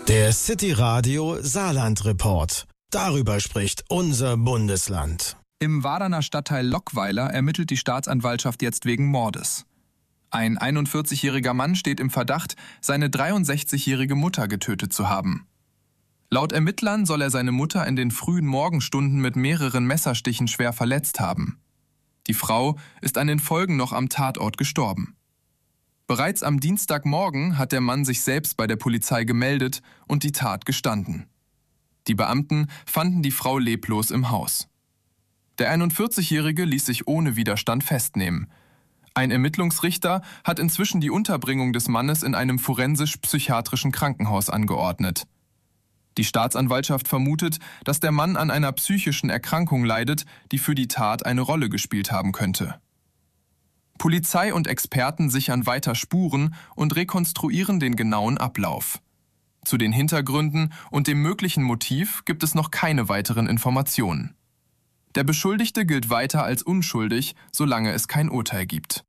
Der City Radio Saarland Report. Darüber spricht unser Bundesland. Im Waderner Stadtteil Lockweiler ermittelt die Staatsanwaltschaft jetzt wegen Mordes. Ein 41-jähriger Mann steht im Verdacht, seine 63-jährige Mutter getötet zu haben. Laut Ermittlern soll er seine Mutter in den frühen Morgenstunden mit mehreren Messerstichen schwer verletzt haben. Die Frau ist an den Folgen noch am Tatort gestorben. Bereits am Dienstagmorgen hat der Mann sich selbst bei der Polizei gemeldet und die Tat gestanden. Die Beamten fanden die Frau leblos im Haus. Der 41-Jährige ließ sich ohne Widerstand festnehmen. Ein Ermittlungsrichter hat inzwischen die Unterbringung des Mannes in einem forensisch-psychiatrischen Krankenhaus angeordnet. Die Staatsanwaltschaft vermutet, dass der Mann an einer psychischen Erkrankung leidet, die für die Tat eine Rolle gespielt haben könnte. Polizei und Experten sichern weiter Spuren und rekonstruieren den genauen Ablauf. Zu den Hintergründen und dem möglichen Motiv gibt es noch keine weiteren Informationen. Der Beschuldigte gilt weiter als unschuldig, solange es kein Urteil gibt.